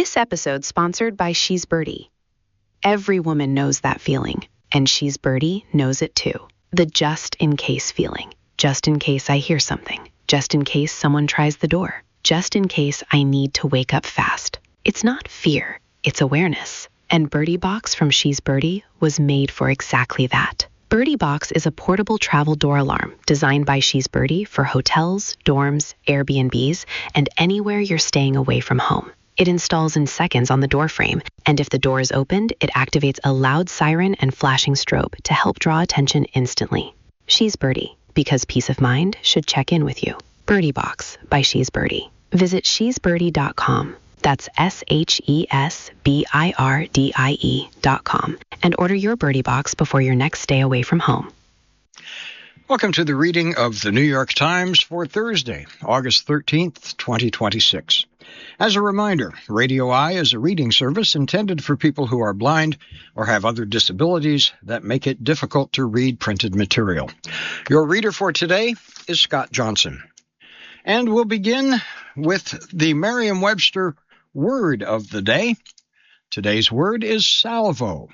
This episode sponsored by She's Birdie. Every woman knows that feeling, and She's Birdie knows it too. The just in case feeling. Just in case I hear something. Just in case someone tries the door. Just in case I need to wake up fast. It's not fear, it's awareness. And Birdie Box from She's Birdie was made for exactly that. Birdie Box is a portable travel door alarm designed by She's Birdie for hotels, dorms, Airbnbs, and anywhere you're staying away from home. It installs in seconds on the door frame, and if the door is opened, it activates a loud siren and flashing strobe to help draw attention instantly. She's Birdie, because peace of mind should check in with you. Birdie Box by She's Birdie. Visit shesbirdie.com. That's SHESBIRDIE.com and order your Birdie Box before your next stay away from home. Welcome to the reading of the New York Times for Thursday, August 13th, 2026. As a reminder, Radio Eye is a reading service intended for people who are blind or have other disabilities that make it difficult to read printed material. Your reader for today is Scott Johnson. And we'll begin with the Merriam-Webster word of the day. Today's word is salvo.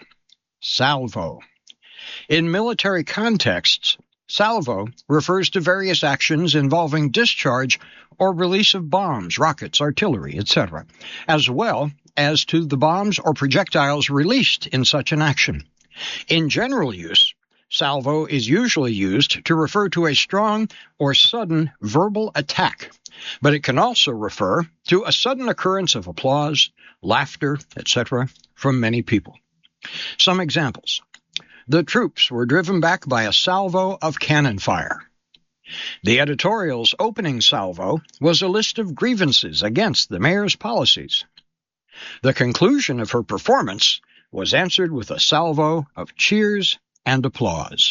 Salvo. In military contexts, salvo refers to various actions involving discharge or release of bombs, rockets, artillery, etc., as well as to the bombs or projectiles released in such an action. In general use, salvo is usually used to refer to a strong or sudden verbal attack, but it can also refer to a sudden occurrence of applause, laughter, etc., from many people. Some examples. The troops were driven back by a salvo of cannon fire. The editorial's opening salvo was a list of grievances against the mayor's policies. The conclusion of her performance was answered with a salvo of cheers and applause.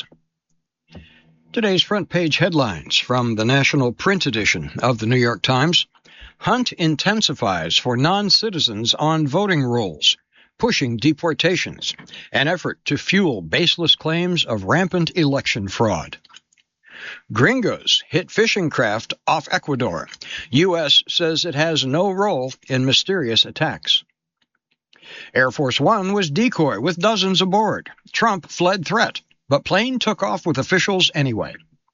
Today's front page headlines from the national print edition of the New York Times. Hunt intensifies for non-citizens on voting rolls, pushing deportations, an effort to fuel baseless claims of rampant election fraud. Gringos hit fishing craft off Ecuador. U.S. says it has no role in mysterious attacks. Air Force One was decoy with dozens aboard. Trump fled threat, but plane took off with officials anyway.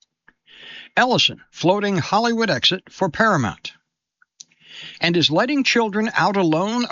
Ellison floating Hollywood exit for Paramount. And is letting children out alone